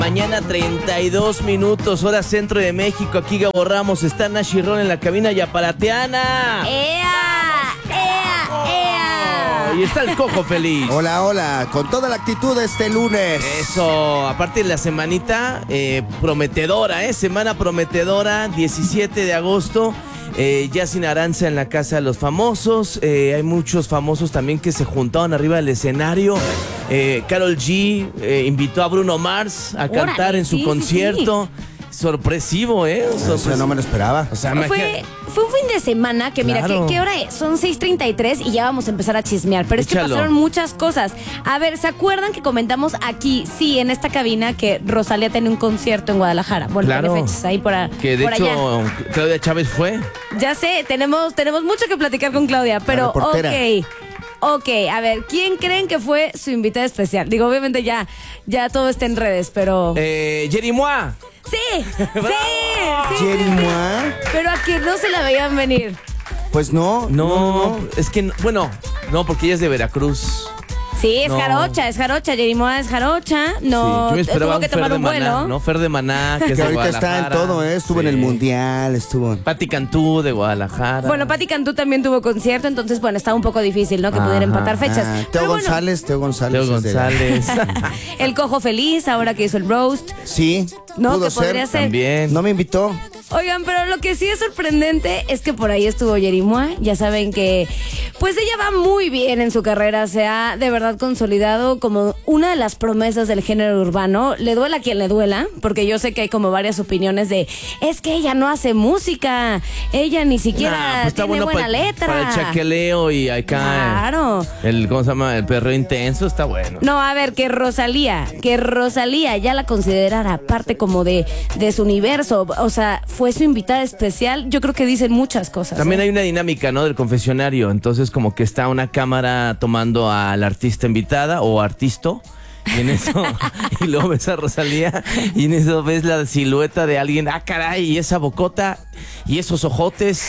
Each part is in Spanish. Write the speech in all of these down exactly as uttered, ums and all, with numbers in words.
Mañana treinta y dos minutos, hora centro de México. Aquí Gabo Ramos, está Nashi Ron en la cabina Yaparateana. ¡Ea! ¡Ea! ¡Ea! Y está el Cojo feliz. Hola, hola, con toda la actitud este lunes. Eso, aparte de la semanita eh, prometedora, ¿eh? Semana prometedora, diecisiete de agosto. Eh, ya sin Aranza en la casa de los famosos. Eh, hay muchos famosos también que se juntaron arriba del escenario. Eh, Karol G eh, invitó a Bruno Mars a cantar Órale, en su sí, concierto. Sí, sí. Sorpresivo, ¿eh? Eso Sorpresivo. no me lo esperaba. O sea, Fue, fue un fin de semana que, mira, Claro. ¿qué, ¿qué hora es? Son seis treinta y tres y ya vamos a empezar a chismear. Pero es Échalo. que pasaron muchas cosas. A ver, ¿se acuerdan que comentamos aquí, sí, en esta cabina, que Rosalía tiene un concierto en Guadalajara? Bueno, Claro. tiene fechas ahí por, a, Que de por hecho allá. Claudia Chávez fue. Ya sé, tenemos, tenemos mucho que platicar con Claudia, pero reportera. ok. Ok, a ver, ¿quién creen que fue su invitada especial? Digo, obviamente ya, ya todo está en redes, pero... Eh, Yeri Mua. ¡Sí! ¡Sí! sí, sí, Yeri sí. Mua. Pero a que no se la veían venir. Pues no, No, no, no. es que, no- bueno, no, porque ella es de Veracruz. Sí, es No. jarocha, es jarocha. Yerimoa es jarocha. No, Sí, yo me esperaba tuvo que un Fer tomar de un Maná, vuelo. ¿no? Fer de Maná, que es Que de ahorita está en Guadalajara. todo, ¿eh? Estuvo en el Sí. Mundial, estuvo... Pati Cantú de Guadalajara. Bueno, Pati Cantú también tuvo concierto, entonces, bueno, estaba un poco difícil, ¿no? Que Ajá. pudiera empatar fechas. Ah, Teo Pero bueno, González, Teo González. Teo es de- González. el Cojo feliz, ahora que hizo el roast. Sí, No, pudo que podría ser. ser. También. No me invitó. Oigan, pero lo que sí es sorprendente es que por ahí estuvo Yerimoa. Ya saben que, pues ella va muy bien en su carrera. Se ha de verdad consolidado como una de las promesas del género urbano. Le duela a quien le duela, porque yo sé que hay como varias opiniones de, es que ella no hace música. Ella ni siquiera Nah, pues está tiene bueno buena para, letra. para el chaqueleo y acá. Claro. El, ¿cómo se llama? El perreo intenso está bueno. No, a ver, que Rosalía, que Rosalía ya la considerara parte como de, de su universo, o sea, fue su invitada especial, yo creo que dicen muchas cosas. También ¿eh? hay una dinámica, ¿no? Del confesionario. Entonces, como que está una cámara tomando al artista invitada o artisto. Y en eso, y luego ves a Rosalía, y en eso ves la silueta de alguien. Ah, caray, y esa bocota, y esos ojotes.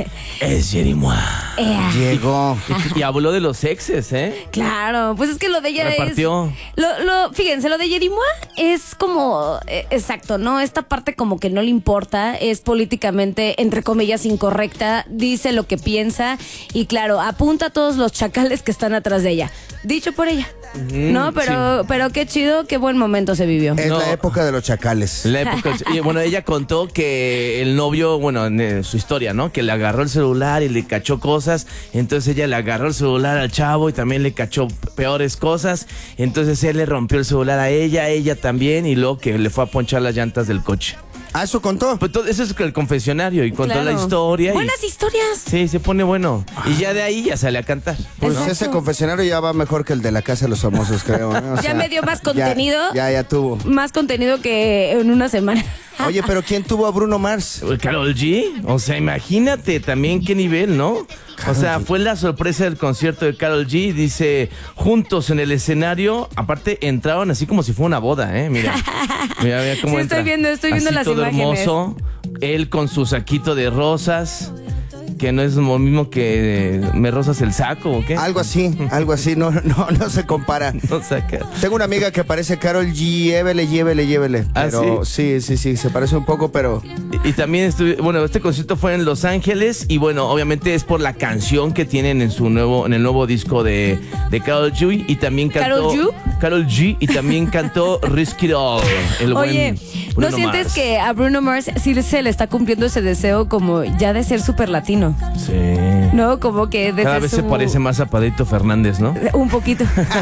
Es Yerimoa. Ea. Llegó. Y, y habló de los exes, ¿eh? Claro, pues es que lo de ella Repartió. es... Lo, lo, fíjense, lo de Yerimoa es como... eh, exacto, ¿no? Esta parte como que no le importa, es políticamente, entre comillas, incorrecta, dice lo que piensa y claro, apunta a todos los chacales que están atrás de ella. Dicho por ella. No, pero, sí. pero qué chido, qué buen momento se vivió. Es No. la época de los chacales. La época, y bueno, ella contó que el novio, bueno, en eh, su historia, ¿no? Que le agarró el celular y le cachó cosas. Entonces ella le agarró el celular al chavo y también le cachó peores cosas. Entonces él le rompió el celular a ella, ella también, y luego que le fue a ponchar las llantas del coche. Ah, eso contó. Pues todo, eso es el confesionario y contó Claro. la historia. Y, Buenas historias. sí, se pone bueno. Y ya de ahí ya sale a cantar. Pues Exacto. ese confesionario ya va mejor que el de la Casa de los Famosos, creo. ¿eh? O Ya sea, me dio más ya- contenido. Ya, ya, tuvo. Más contenido que en una semana. Oye, pero ¿quién tuvo a Bruno Mars? Karol G, o sea, imagínate también qué nivel, ¿no? O sea, fue la sorpresa del concierto de Karol G, dice, juntos en el escenario, aparte entraron así como si fuera una boda, ¿eh? Mira, mira, mira cómo Sí, entra. estoy viendo, estoy viendo Así las todo imágenes. hermoso, él con su saquito de rosas, que no es lo mismo que eh, me rosas el saco, ¿o qué? Algo así, algo así, no, no, no se compara. No saca. Tengo una amiga que parece Karol G, llévele, llévele, llévele. ¿Ah, Pero sí, sí, sí, se parece un poco, pero Y, y también estuve, bueno, este concierto fue en Los Ángeles y bueno, obviamente es por la canción que tienen en su nuevo, en el nuevo disco de, de Karol G y también cantó ¿Karol G? Karol G y también cantó Risk It All, el Oye, buen ¿no Bruno sientes Mars. que a Bruno Mars sí se le está cumpliendo ese deseo como ya de ser súper latino? Sí. ¿No? Como que de Cada ser vez su- se parece más a Padrito Fernández, ¿no? Un poquito.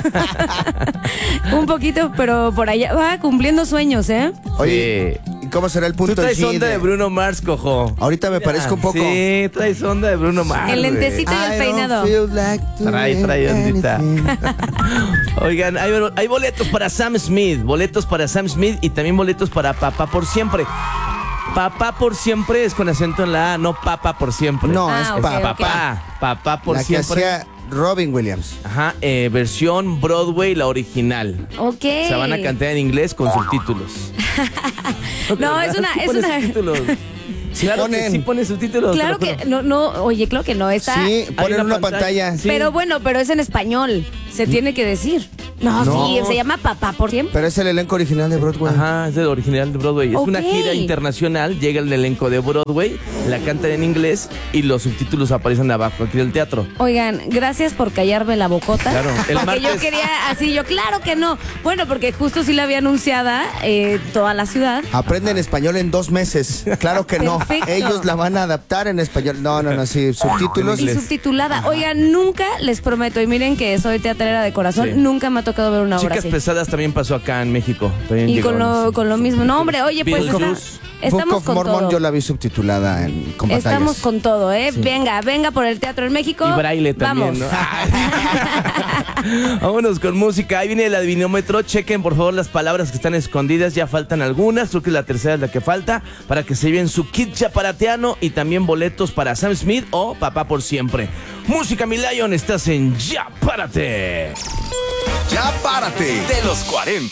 Un poquito, pero por allá va cumpliendo sueños, ¿eh? oye, ¿y cómo será el Tú punto traes G onda de de- Bruno Mars, cojo. Ahorita me parezco un poco. Sí, traes onda de Bruno Mars. El güey. lentecito y el I don't peinado. feel like doing Trae, trae ondita. anything. Oigan, hay, hay boletos para Sam Smith, boletos para Sam Smith y también boletos para Papá por Siempre. Papá por Siempre es con acento en la A, no Papá por Siempre. No, Ah, es ok, pa- ok. Papá, Papá por La que Siempre. hacía Robin Williams. Ajá, eh, versión Broadway, la original. Ok. O sea, van a cantar en inglés con subtítulos. No, es una- Sí es pone una- subtítulos. Claro que Ponen. sí pone subtítulos. Claro te lo que juro. no, no, oye, claro que no está. Sí, ponen una una pantalla. pantalla. Sí. Pero bueno, pero es en español. Se tiene que decir. No, No. sí, se llama Papá por siempre. Pero es el elenco original de Broadway. Ajá, es del original de Broadway. Es Ok. una gira internacional, llega el elenco de Broadway, la cantan en inglés y los subtítulos aparecen abajo aquí del teatro. Oigan, gracias por callarme la bocota. Claro, el porque yo martes- quería así, yo claro que no. Bueno, porque justo sí la había anunciada eh, toda la ciudad. Aprenden español en dos meses. Claro que no. Perfecto. Ellos la van a adaptar en español. No, no, no, sí, subtítulos. Y subtitulada. Oigan, nunca les prometo, y miren que soy teatrera de corazón, Sí. nunca me ha tocado ver una obra Chicas así. Pesadas también pasó acá en México. También Y con llegaron, lo, sí. con lo mismo. No, hombre, oye, pues está- Beetlejuice. estamos Book of con Mormon todo. yo la vi subtitulada en, con batallas. Estamos con todo, ¿eh? Venga, venga por el teatro en México. Y braille también, Vamos. ¿no? Vámonos con música. Ahí viene el adivinómetro. Chequen por favor las palabras que están escondidas. Ya faltan algunas. Creo que la tercera es la que falta. Para que se lleven su kit chaparateano y también boletos para Sam Smith o Papá por Siempre. Música, mi Lion. Estás en Ya Párate. Ya párate de los cuarenta.